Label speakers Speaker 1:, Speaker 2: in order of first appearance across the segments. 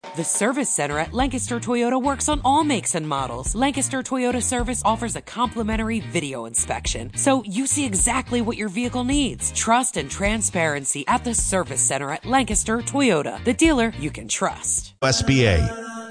Speaker 1: The Service Center at Lancaster Toyota works on all makes and models. Lancaster Toyota Service offers a complimentary video inspection, so you see exactly what your vehicle needs. Trust and transparency at the Service Center at Lancaster Toyota, the dealer you can trust.
Speaker 2: SBA.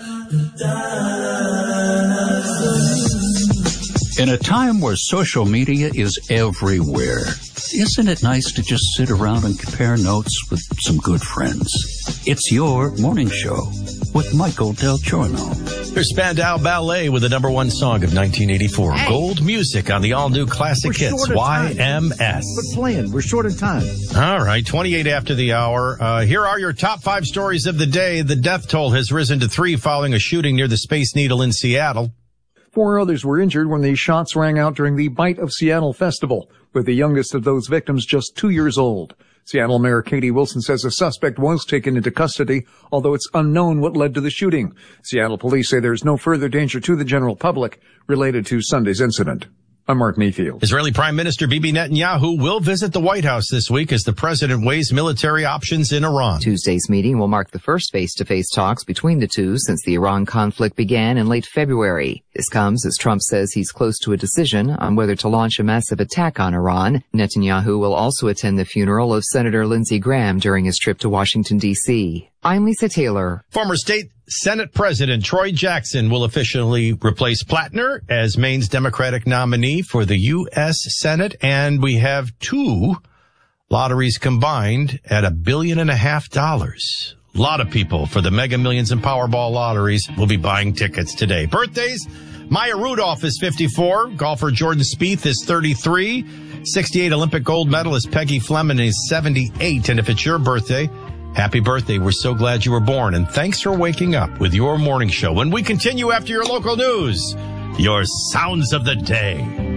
Speaker 3: In a time where social media is everywhere, isn't it nice to just sit around and compare notes with some good friends? It's your morning show with Michael Del Giorno.
Speaker 2: Here's Spandau Ballet with the number one song of 1984. Hey. Gold music on the all-new classic hits, YMS.
Speaker 4: Quit playing. We're short of time.
Speaker 2: All right, 28 after the hour. Here are your top 5 stories of the day. The death toll has risen to 3 following a shooting near the Space Needle in Seattle.
Speaker 5: 4 others were injured when the shots rang out during the Bite of Seattle festival, with the youngest of those victims just 2 years old. Seattle Mayor Katie Wilson says a suspect was taken into custody, although it's unknown what led to the shooting. Seattle police say there's no further danger to the general public related to Sunday's incident. I'm Mark Mayfield.
Speaker 2: Israeli Prime Minister Bibi Netanyahu will visit the White House this week as the president weighs military options in Iran.
Speaker 6: Tuesday's meeting will mark the first face-to-face talks between the two since the Iran conflict began in late February. This comes as Trump says he's close to a decision on whether to launch a massive attack on Iran. Netanyahu will also attend the funeral of Senator Lindsey Graham during his trip to Washington, D.C. I'm Lisa Taylor.
Speaker 2: Former state Senate President Troy Jackson will officially replace Plattner as Maine's Democratic nominee for the U.S. Senate. And we have 2 lotteries combined at $1.5 billion. A lot of people for the Mega Millions and Powerball lotteries will be buying tickets today. Birthdays, Maya Rudolph is 54. Golfer Jordan Spieth is 33. 68 Olympic gold medalist Peggy Fleming is 78. And if it's your birthday, happy birthday. We're so glad you were born. And thanks for waking up with your morning show. When we continue after your local news, your sounds of the day.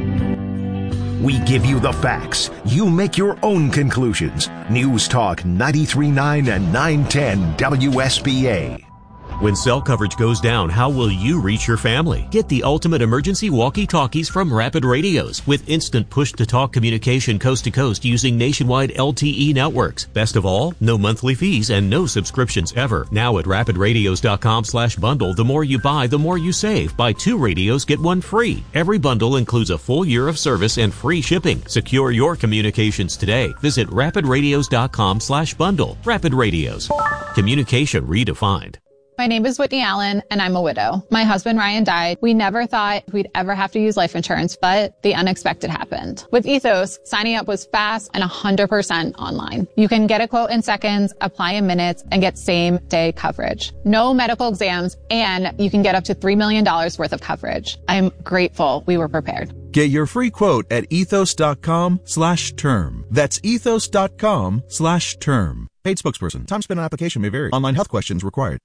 Speaker 7: We give you the facts. You make your own conclusions. News Talk 93.9 and 910 WSBA.
Speaker 8: When cell coverage goes down, how will you reach your family? Get the ultimate emergency walkie-talkies from Rapid Radios with instant push-to-talk communication coast to coast using nationwide LTE networks. Best of all, no monthly fees and no subscriptions ever. Now at rapidradios.com/bundle, the more you buy, the more you save. Buy 2 radios, get 1 free. Every bundle includes a full year of service and free shipping. Secure your communications today. Visit rapidradios.com/bundle. Rapid Radios. Communication redefined.
Speaker 9: My name is Whitney Allen, and I'm a widow. My husband, Ryan, died. We never thought we'd ever have to use life insurance, but the unexpected happened. With Ethos, signing up was fast and 100% online. You can get a quote in seconds, apply in minutes, and get same-day coverage. No medical exams, and you can get up to $3 million worth of coverage. I'm grateful we were prepared.
Speaker 10: Get your free quote at ethos.com/term. That's ethos.com/term. Paid spokesperson. Time spent on application may vary. Online health questions required.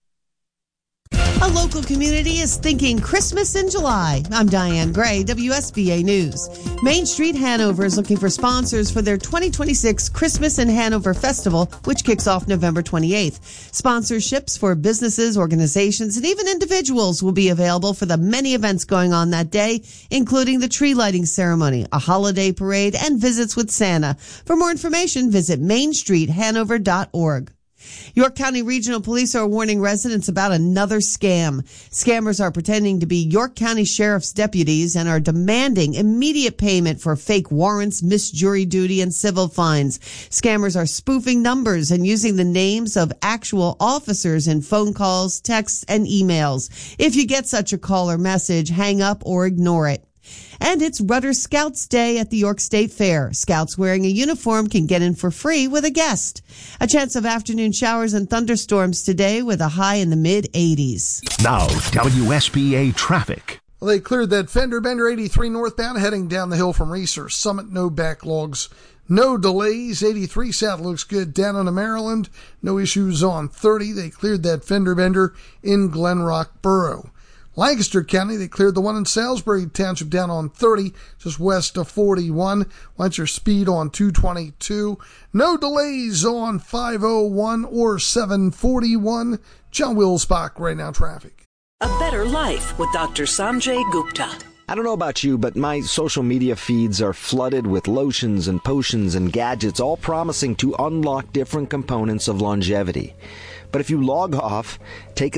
Speaker 11: A local community is thinking Christmas in July. I'm Diane Gray, WSBA News. Main Street Hanover is looking for sponsors for their 2026 Christmas in Hanover Festival, which kicks off November 28th. Sponsorships for businesses, organizations, and even individuals will be available for the many events going on that day, including the tree lighting ceremony, a holiday parade, and visits with Santa. For more information, visit mainstreethanover.org. York County Regional Police are warning residents about another scam. Scammers are pretending to be York County Sheriff's deputies and are demanding immediate payment for fake warrants, missed jury duty, and civil fines. Scammers are spoofing numbers and using the names of actual officers in phone calls, texts, and emails. If you get such a call or message, hang up or ignore it. And it's Rudder Scouts Day at the York State Fair. Scouts wearing a uniform can get in for free with a guest. A chance of afternoon showers and thunderstorms today with a high in the mid-80s.
Speaker 7: Now, WSBA traffic.
Speaker 12: Well, they cleared that fender bender 83 northbound heading down the hill from Research Summit. No backlogs, no delays. 83 south looks good down on Maryland. No issues on 30. They cleared that fender bender in Glen Rock Borough. Lancaster County, they cleared the one in Salisbury Township down on 30, just west of 41. Watch your speed on 222. No delays on 501 or 741. John Wilsbach, right now traffic.
Speaker 13: A better life with Dr. Sanjay Gupta.
Speaker 14: I don't know about you, but my social media feeds are flooded with lotions and potions and gadgets, all promising to unlock different components of longevity. But if you log off, take a